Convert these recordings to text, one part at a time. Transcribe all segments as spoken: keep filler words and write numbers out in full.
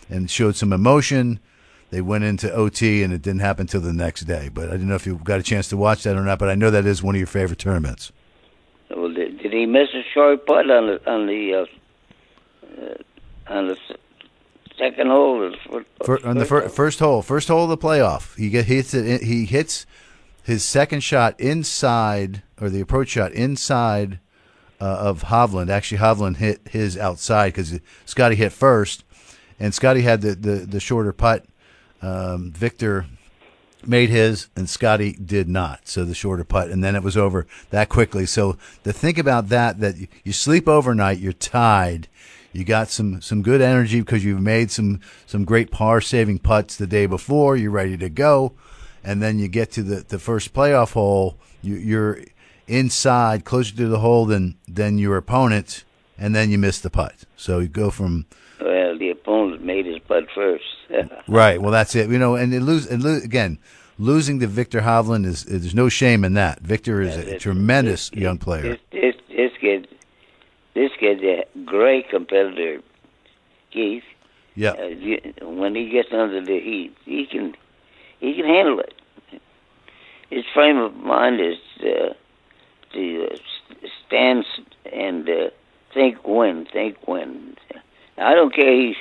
and showed some emotion. They went into O T, and it didn't happen till the next day. But I don't know if you got a chance to watch that or not, but I know that is one of your favorite tournaments. Well, did, did he miss a short putt on the on the uh, uh, on the second hole? Or, For, on the fir- first hole, first hole of the playoff, he get hits it. He hits his second shot inside, or the approach shot inside uh, of Hovland. Actually, Hovland hit his outside because Scotty hit first, and Scotty had the the, the shorter putt. Um, Victor made his, and Scotty did not. So the shorter putt, and then it was over that quickly. So to think about that, that you sleep overnight, you're tied, you got some, some good energy because you've made some, some great par saving putts the day before. You're ready to go, and then you get to the, the first playoff hole. You, you're inside, closer to the hole than than your opponent, and then you miss the putt. So you go from. Well, the opponent made his putt first. Right. Well, that's it. You know, and it lose and lo- again, losing to Victor Hovland is, is there's no shame in that. Victor is Yeah, a tremendous this, young player. This, this this kid, this kid's a great competitor, Keith. Yeah. Uh, you, when he gets under the heat, he can he can handle it. His frame of mind is uh, to uh, stand and uh, think win, think win. I don't care he's,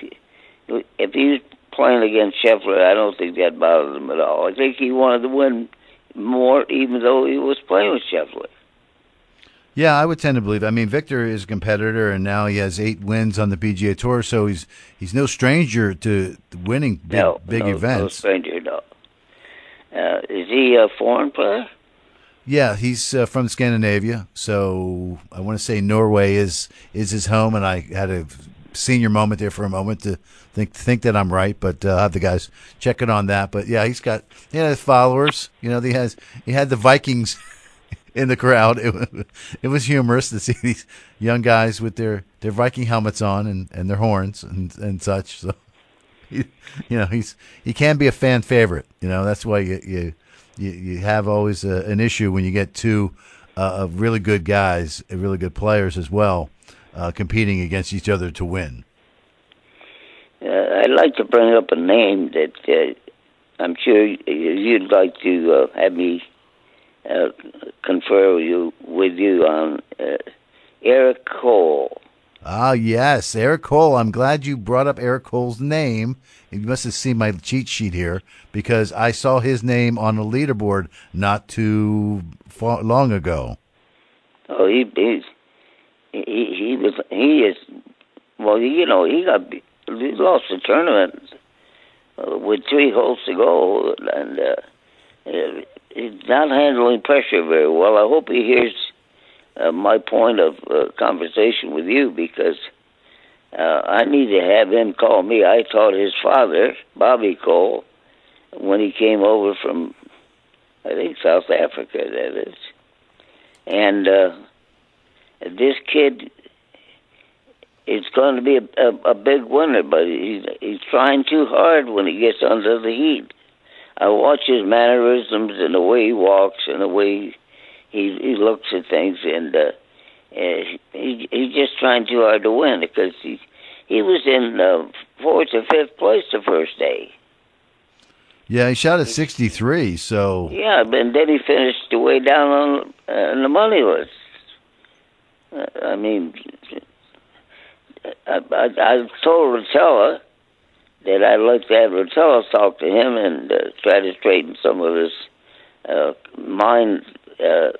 if he was playing against Scheffler. I don't think that bothered him at all. I think he wanted to win more, even though he was playing with Scheffler. Yeah, I would tend to believe. I mean, Victor is a competitor, and now he has eight wins on the P G A Tour, so he's he's no stranger to winning big, no, big no, events. No stranger, no. Uh, is he a foreign player? Yeah, he's uh, from Scandinavia, so I want to say Norway is is his home, and I had a senior moment there for a moment to think think that I'm right, but uh, I'll have the guys checking on that. But yeah, he's got he has followers. You know, he has he had the Vikings in the crowd. It, it was humorous to see these young guys with their, their Viking helmets on and, and their horns and, and such. So, he, you know, he's he can be a fan favorite. You know, that's why you you you, you have always a, an issue when you get two uh, of really good guys, really good players as well, uh, competing against each other to win. Uh, I'd like to bring up a name that uh, I'm sure you'd like to uh, have me uh, confer with you, with you on uh, Eric Cole. Ah, yes, Eric Cole. I'm glad you brought up Eric Cole's name. You must have seen my cheat sheet here because I saw his name on the leaderboard not too far, long ago. Oh, he he's, he he was he is well. You know, he got he lost the tournament uh, with three holes to go, and uh, uh, he's not handling pressure very well. I hope he hears uh, my point of uh, conversation with you because uh, I need to have him call me. I taught his father, Bobby Cole, when he came over from, I think, South Africa, that is. And uh, this kid is going to be a, a, a big winner, but he's, he's trying too hard when he gets under the heat. I watch his mannerisms and the way he walks and the way he he looks at things, and uh, uh, he he's just trying too hard to win because he he was in uh, fourth or fifth place the first day. Yeah, he shot at sixty-three, so... Yeah, and then he finished way down on, uh, on the money list. Uh, I mean, I, I, I told Rotella that I'd like to have Rotella talk to him and uh, try to straighten some of his uh, mind uh,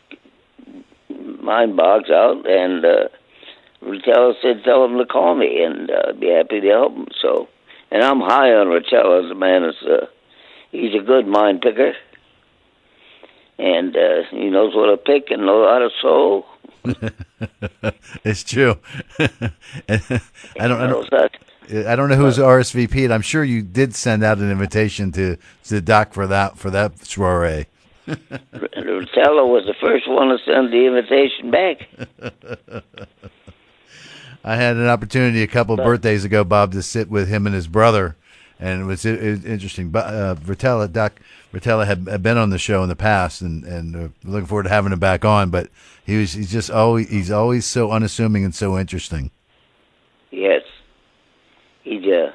mind bogs out. And uh, Rotella said, "Tell him to call me, and uh, I'd be happy to help him." So, and I'm high on Rotella. The man is uh, he's a good mind picker, and uh, he knows what to pick and knows how to sew. It's true. I don't. I don't that. I don't know who's R S V P'd. I'm sure you did send out an invitation to, to Doc for that for that soiree. Rotella was the first one to send the invitation back. I had an opportunity a couple of birthdays ago, Bob, to sit with him and his brother, and it was, it was interesting. But uh, Rotella, Doc Rotella had, had been on the show in the past, and and uh, looking forward to having him back on. But he was he's just always he's always so unassuming and so interesting. Yes. He's uh,